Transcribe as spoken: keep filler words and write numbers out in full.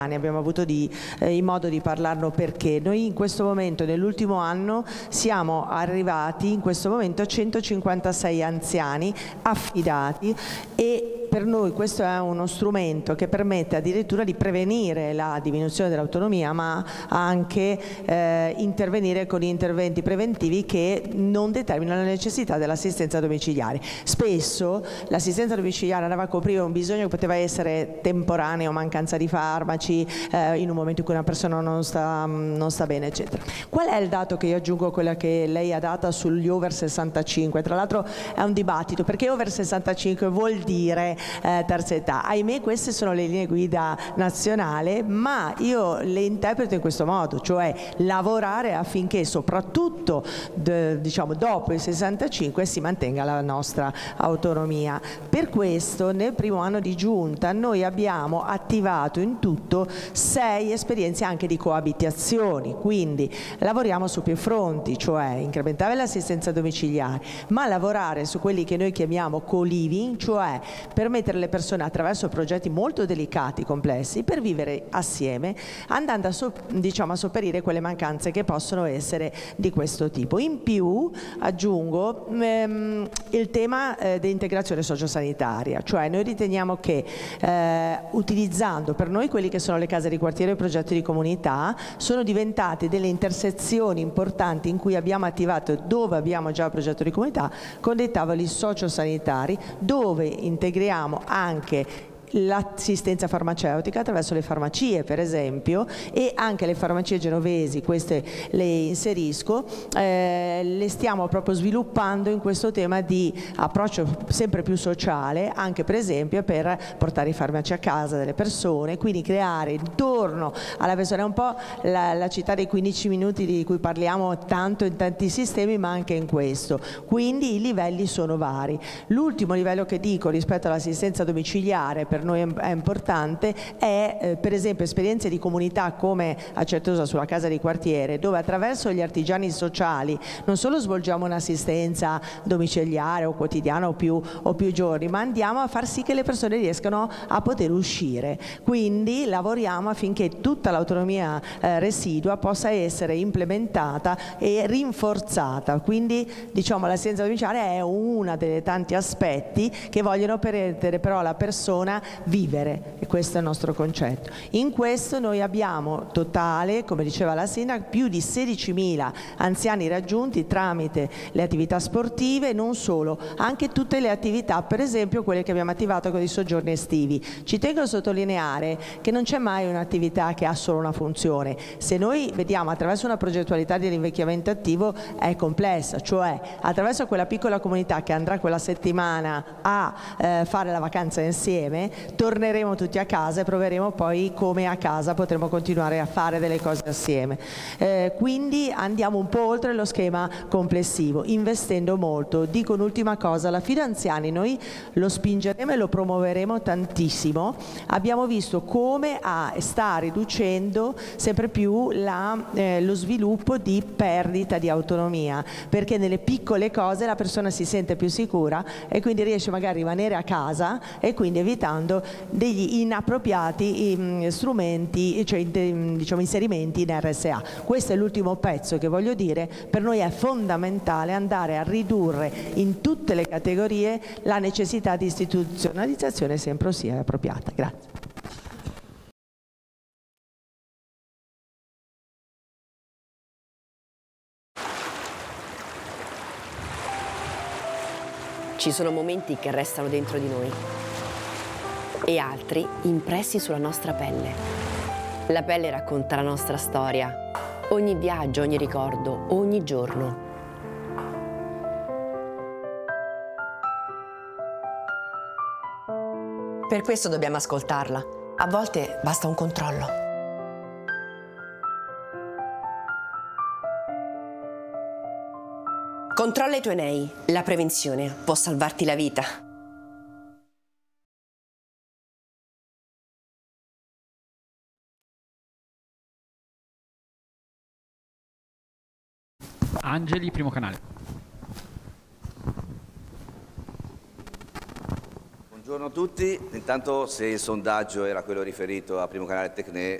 Abbiamo avuto di, eh, il modo di parlarlo perché noi in questo momento, nell'ultimo anno, siamo arrivati in questo momento a centocinquantasei anziani affidati e per noi questo è uno strumento che permette addirittura di prevenire la diminuzione dell'autonomia, ma anche eh, intervenire con interventi preventivi che non determinano la necessità dell'assistenza domiciliare. Spesso l'assistenza domiciliare andava a coprire un bisogno che poteva essere temporaneo, mancanza di farmaci, eh, in un momento in cui una persona non sta, non sta bene, eccetera. Qual è il dato che io aggiungo a quella che lei ha data sugli over sessantacinque? Tra l'altro è un dibattito, perché over sessantacinque vuol dire Eh, terza età. Ahimè, queste sono le linee guida nazionali, ma io le interpreto in questo modo, cioè lavorare affinché soprattutto de, diciamo dopo i sessantacinque si mantenga la nostra autonomia. Per questo nel primo anno di giunta noi abbiamo attivato in tutto sei esperienze anche di coabitazioni, quindi lavoriamo su più fronti, cioè incrementare l'assistenza domiciliare, ma lavorare su quelli che noi chiamiamo co-living, cioè permettere alle persone attraverso progetti molto delicati, complessi, per vivere assieme, andando a, so, diciamo, a sopperire quelle mancanze che possono essere di questo tipo. In più aggiungo ehm, il tema eh, dell'integrazione sociosanitaria, cioè noi riteniamo che eh, utilizzando per noi quelli che sono le case di quartiere e i progetti di comunità sono diventate delle intersezioni importanti in cui abbiamo attivato, dove abbiamo già il progetto di comunità, con dei tavoli sociosanitari dove integriamo anche l'assistenza farmaceutica attraverso le farmacie, per esempio, e anche le farmacie genovesi, queste le inserisco, eh, le stiamo proprio sviluppando in questo tema di approccio sempre più sociale, anche per esempio per portare i farmaci a casa delle persone, quindi creare intorno alla persona, è un po' la, la città dei quindici minuti di cui parliamo tanto in tanti sistemi, ma anche in questo. Quindi i livelli sono vari. L'ultimo livello che dico rispetto all'assistenza domiciliare, per noi è importante, è eh, per esempio esperienze di comunità come a Certosa sulla casa di quartiere, dove attraverso gli artigiani sociali non solo svolgiamo un'assistenza domiciliare o quotidiana o più, o più giorni, ma andiamo a far sì che le persone riescano a poter uscire. Quindi lavoriamo affinché tutta l'autonomia eh, residua possa essere implementata e rinforzata. Quindi diciamo l'assistenza domiciliare è uno dei tanti aspetti che vogliono permettere però alla persona vivere, e questo è il nostro concetto. In questo noi abbiamo totale, come diceva la Sindaca, più di sedicimila anziani raggiunti tramite le attività sportive, non solo, anche tutte le attività, per esempio quelle che abbiamo attivato con i soggiorni estivi. Ci tengo a sottolineare che non c'è mai un'attività che ha solo una funzione. Se noi vediamo attraverso una progettualità dell'invecchiamento attivo è complessa, cioè attraverso quella piccola comunità che andrà quella settimana a eh, fare la vacanza insieme, torneremo tutti a casa e proveremo poi come a casa potremo continuare a fare delle cose assieme. Eh, quindi andiamo un po' oltre lo schema complessivo, investendo molto. Dico un'ultima cosa, l'affido anziani noi lo spingeremo e lo promuoveremo tantissimo. Abbiamo visto come a, sta riducendo sempre più la, eh, lo sviluppo di perdita di autonomia, perché nelle piccole cose la persona si sente più sicura e quindi riesce magari a rimanere a casa e quindi evitando degli inappropriati um, strumenti, cioè diciamo inserimenti in R S A. Questo è l'ultimo pezzo che voglio dire. Per noi è fondamentale andare a ridurre in tutte le categorie la necessità di istituzionalizzazione sempre sia appropriata. Grazie. Ci sono momenti che restano dentro di noi e altri impressi sulla nostra pelle. La pelle racconta la nostra storia, ogni viaggio, ogni ricordo, ogni giorno. Per questo dobbiamo ascoltarla. A volte basta un controllo. Controlla i tuoi nei. La prevenzione può salvarti la vita. Angeli, primo canale. Buongiorno a tutti. Intanto, se il sondaggio era quello riferito a Primo Canale Tecne,